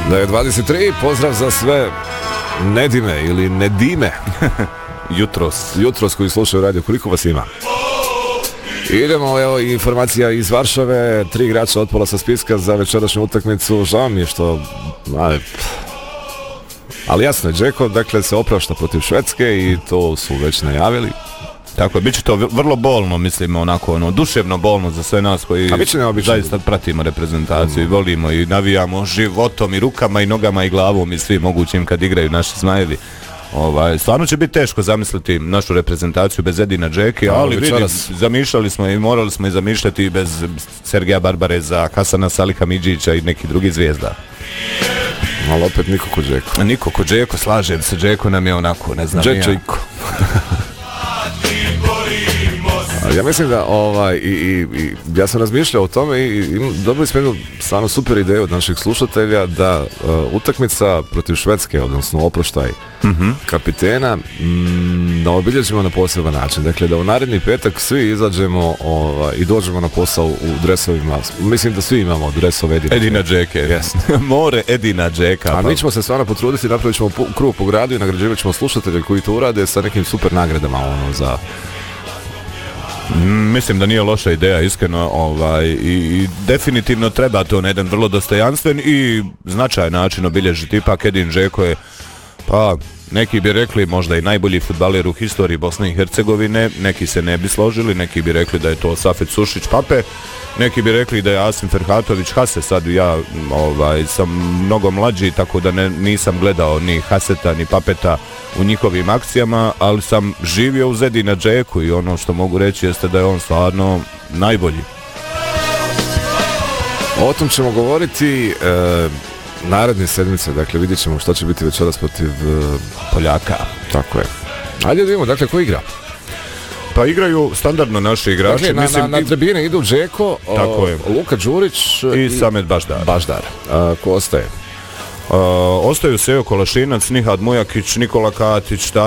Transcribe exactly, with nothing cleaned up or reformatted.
Da je dvadeset tri, pozdrav za sve Nedime ili Nedime jutros. Jutros koji slušaju radio, koliko vas ima? Idemo, evo, informacija iz Varšave, tri igrača otpala sa spiska za večerašnju utakmicu, žao mi je što... Ali, ali jasno je, Džeko, dakle, se oprašta protiv Švedske i to su već najavili. Tako je, bit će to vrlo bolno, mislim, onako, ono, duševno bolno za sve nas koji zaista pratimo reprezentaciju mm. i volimo i navijamo životom i rukama i nogama i glavom i svim mogućim kad igraju naši zmajevi. Ovaj, stvarno će biti teško zamisliti našu reprezentaciju bez Edina Džeke, ali vidim, zamišljali smo i morali smo i zamišljati bez Sergeja Barbareza, Hasana Salihamiđića i nekih drugih zvijezda. Ali opet niko ko Džeko. Niko ko Džeko, slažem se, Džeko nam je onako, ne znam ja. Džeko. Ja mislim da ovaj, i, i, i ja sam razmišljao o tome i, i dobili smo jednu stvarno super ideju od naših slušatelja da uh, utakmica protiv Švedske, odnosno oproštaj mm-hmm. kapitena, mm, da obilježimo na poseban način. Dakle, da u naredni petak svi izađemo ovaj, i dođemo na posao u dresovima. Mislim da svi imamo dresove Edina, Edina Džeke. Yes. More Edina Džeka. A pa mi ćemo se stvarno potruditi, napravit ćemo krug po gradu i nagrađivat ćemo slušatelje koji to urade sa nekim super nagradama ono, za... Mislim da nije loša ideja, iskreno, ovaj, i, i definitivno treba to na jedan vrlo dostojanstven i značajan način obilježiti. Ipak Edin Džeko je, pa neki bi rekli možda i najbolji fudbaler u historiji Bosne i Hercegovine, neki se ne bi složili, neki bi rekli da je to Safet Sušić Pape, neki bi rekli da je Asim Ferhatović Hase. Sad ja ovaj, sam mnogo mlađi, tako da ne, nisam gledao ni Haseta ni Papeta u njihovim akcijama, ali sam živio uz Edina Džeku i ono što mogu reći jeste da je on stvarno najbolji. O tom ćemo govoriti e, naredne sedmice, dakle vidjet ćemo što će biti večeras protiv e, Poljaka. Tako je. Ajde da vidimo, dakle, ko igra? Pa igraju standardno naši igrači. Dakle, na, mislim, na, na tribine idu Džeko, tako je. Luka Đurić i, i Samet Baždar. Baždar. A, ko ostaje? Uh, ostaju Sejo Kolašinac, Nihad Mujakić, Nikola Katić,